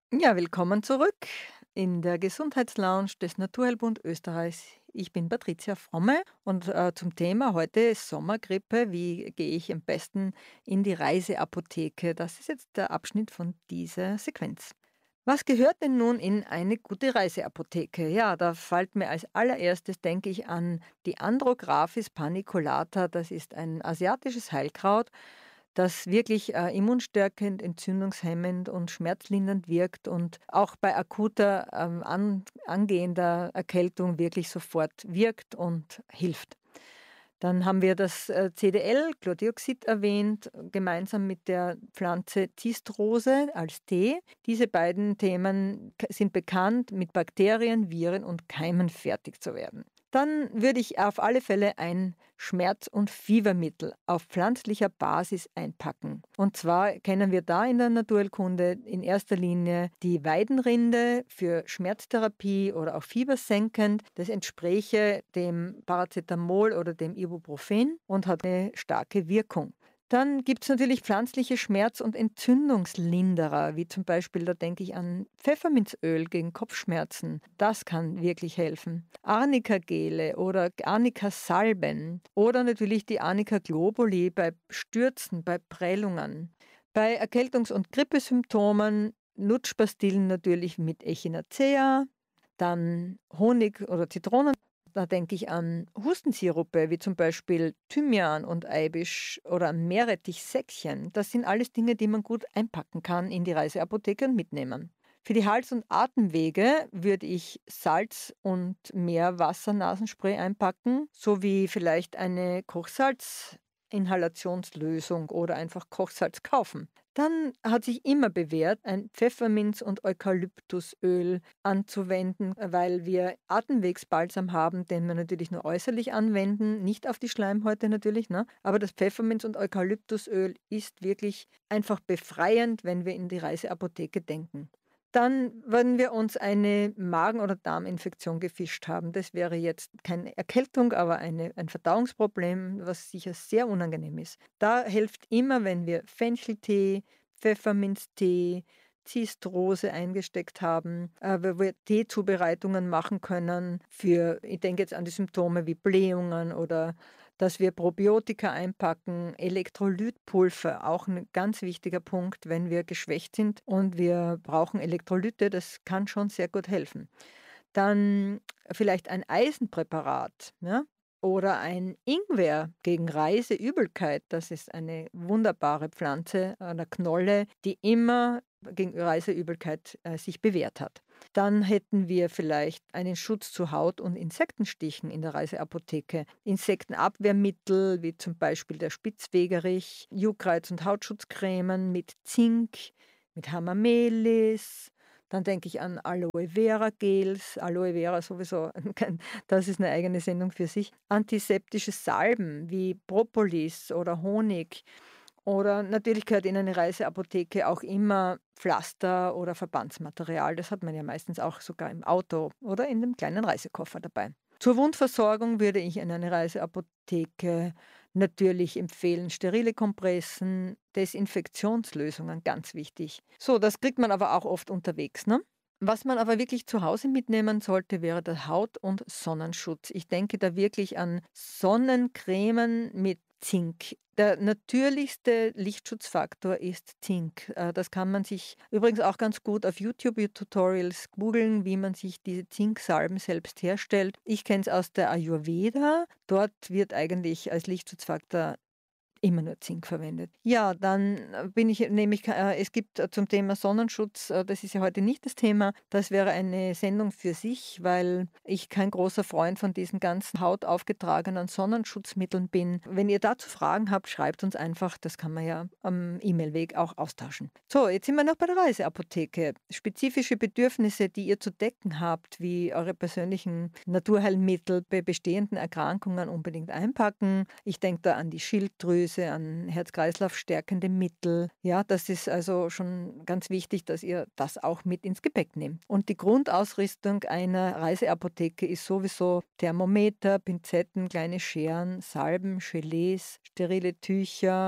Ja, willkommen zurück in der Gesundheitslounge des Naturheilbund Österreichs. Ich bin Patricia Fromme und zum Thema heute ist Sommergrippe. Wie gehe ich am besten in die Reiseapotheke? Das ist jetzt der Abschnitt von dieser Sequenz. Was gehört denn nun in eine gute Reiseapotheke? Ja, da fällt mir als allererstes, denke ich, an die Andrographis paniculata. Das ist ein asiatisches Heilkraut, das wirklich immunstärkend, entzündungshemmend und schmerzlindernd wirkt und auch bei akuter angehender Erkältung wirklich sofort wirkt und hilft. Dann haben wir das CDL, Chlordioxid, erwähnt, gemeinsam mit der Pflanze Zistrose als Tee. Diese beiden Themen sind bekannt, mit Bakterien, Viren und Keimen fertig zu werden. Dann würde ich auf alle Fälle ein Schmerz- und Fiebermittel auf pflanzlicher Basis einpacken. Und zwar kennen wir da in der Naturheilkunde in erster Linie die Weidenrinde für Schmerztherapie oder auch fiebersenkend. Das entspräche dem Paracetamol oder dem Ibuprofen und hat eine starke Wirkung. Dann gibt es natürlich pflanzliche Schmerz- und Entzündungslinderer, wie zum Beispiel, da denke ich an Pfefferminzöl gegen Kopfschmerzen. Das kann wirklich helfen. Arnika-Gele oder Arnika-Salben oder natürlich die Arnika-Globuli bei Stürzen, bei Prellungen. Bei Erkältungs- und Grippesymptomen Lutschpastillen natürlich mit Echinacea, dann Honig oder Zitronen. Da denke ich an Hustensirupe, wie zum Beispiel Thymian und Eibisch oder an Meerrettichsäckchen. Das sind alles Dinge, die man gut einpacken kann in die Reiseapotheke und mitnehmen. Für die Hals- und Atemwege würde ich Salz und Meerwasser-Nasenspray einpacken, sowie vielleicht eine Kochsalz-Inhalationslösung oder einfach Kochsalz kaufen. Dann hat sich immer bewährt, ein Pfefferminz- und Eukalyptusöl anzuwenden, weil wir Atemwegsbalsam haben, den wir natürlich nur äußerlich anwenden, nicht auf die Schleimhäute natürlich, ne? Aber das Pfefferminz- und Eukalyptusöl ist wirklich einfach befreiend, wenn wir in die Reiseapotheke denken. Dann, wenn wir uns eine Magen- oder Darminfektion gefischt haben, das wäre jetzt keine Erkältung, aber ein Verdauungsproblem, was sicher sehr unangenehm ist. Da hilft immer, wenn wir Fencheltee, Pfefferminztee, Zistrose eingesteckt haben, wo wir Teezubereitungen machen können für, ich denke jetzt an die Symptome wie Blähungen oder dass wir Probiotika einpacken, Elektrolytpulver, auch ein ganz wichtiger Punkt, wenn wir geschwächt sind und wir brauchen Elektrolyte, das kann schon sehr gut helfen. Dann vielleicht ein Eisenpräparat, ja? Oder ein Ingwer gegen Reiseübelkeit. Das ist eine wunderbare Pflanze, eine Knolle, die immer gegen Reiseübelkeit sich bewährt hat. Dann hätten wir vielleicht einen Schutz zu Haut- und Insektenstichen in der Reiseapotheke. Insektenabwehrmittel wie zum Beispiel der Spitzwegerich, Juckreiz- und Hautschutzcremen mit Zink, mit Hamamelis. Dann denke ich an Aloe Vera Gels, Aloe Vera sowieso, das ist eine eigene Sendung für sich. Antiseptische Salben wie Propolis oder Honig oder natürlich gehört in eine Reiseapotheke auch immer Pflaster oder Verbandsmaterial. Das hat man ja meistens auch sogar im Auto oder in dem kleinen Reisekoffer dabei. Zur Wundversorgung würde ich in eine Reiseapotheke natürlich empfehlen sterile Kompressen, Desinfektionslösungen, ganz wichtig. So, das kriegt man aber auch oft unterwegs, ne? Was man aber wirklich zu Hause mitnehmen sollte, wäre der Haut- und Sonnenschutz. Ich denke da wirklich an Sonnencremen mit Zink. Der natürlichste Lichtschutzfaktor ist Zink. Das kann man sich übrigens auch ganz gut auf YouTube-Tutorials googeln, wie man sich diese Zinksalben selbst herstellt. Ich kenne es aus der Ayurveda. Dort wird eigentlich als Lichtschutzfaktor immer nur Zink verwendet. Ja, dann bin ich nämlich es gibt zum Thema Sonnenschutz, das ist ja heute nicht das Thema, das wäre eine Sendung für sich, weil ich kein großer Freund von diesen ganzen hautaufgetragenen Sonnenschutzmitteln bin. Wenn ihr dazu Fragen habt, schreibt uns einfach, das kann man ja am E-Mail-Weg auch austauschen. So, jetzt sind wir noch bei der Reiseapotheke. Spezifische Bedürfnisse, die ihr zu decken habt, wie eure persönlichen Naturheilmittel bei bestehenden Erkrankungen unbedingt einpacken. Ich denke da an die Schilddrüse, an Herz-Kreislauf stärkende Mittel. Ja, das ist also schon ganz wichtig, dass ihr das auch mit ins Gepäck nehmt. Und die Grundausrüstung einer Reiseapotheke ist sowieso Thermometer, Pinzetten, kleine Scheren, Salben, Gelees, sterile Tücher,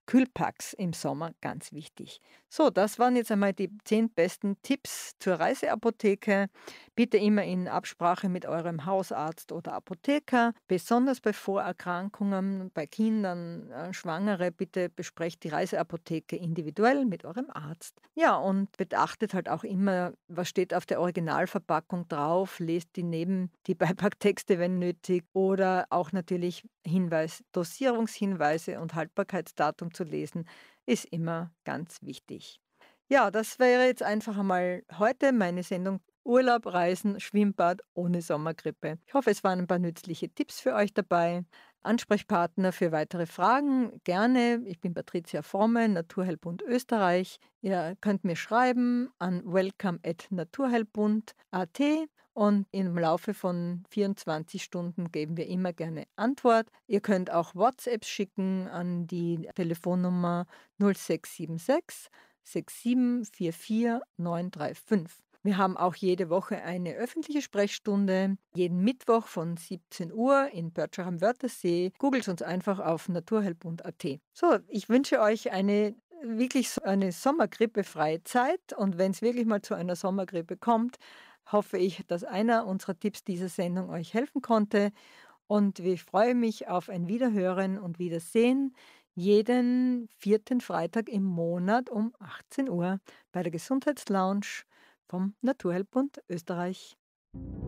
Kühlpacks im Sommer ganz wichtig. So, das waren jetzt einmal die 10 besten Tipps zur Reiseapotheke. Bitte immer in Absprache mit eurem Hausarzt oder Apotheker, besonders bei Vorerkrankungen, bei Kindern, Schwangere, bitte besprecht die Reiseapotheke individuell mit eurem Arzt. Ja, und beachtet halt auch immer, was steht auf der Originalverpackung drauf, lest die Beipacktexte, wenn nötig, oder auch natürlich Dosierungshinweise und Haltbarkeitsdatum zu lesen, ist immer ganz wichtig. Ja, das wäre jetzt einfach einmal heute meine Sendung Urlaub, Reisen, Schwimmbad ohne Sommergrippe. Ich hoffe, es waren ein paar nützliche Tipps für euch dabei. Ansprechpartner für weitere Fragen gerne. Ich bin Patricia Fromme, Naturheilbund Österreich. Ihr könnt mir schreiben an welcome@naturheilbund.at und im Laufe von 24 Stunden geben wir immer gerne Antwort. Ihr könnt auch WhatsApps schicken an die Telefonnummer 0676 6744 935. Wir haben auch jede Woche eine öffentliche Sprechstunde, jeden Mittwoch von 17 Uhr in Börtschach am Wörthersee. Googelt uns einfach auf naturheilbund.at. So, ich wünsche euch eine sommergrippefreie Zeit, und wenn es wirklich mal zu einer Sommergrippe kommt, hoffe ich, dass einer unserer Tipps dieser Sendung euch helfen konnte, und ich freue mich auf ein Wiederhören und Wiedersehen jeden vierten Freitag im Monat um 18 Uhr bei der Gesundheitslounge vom Naturheilbund Österreich.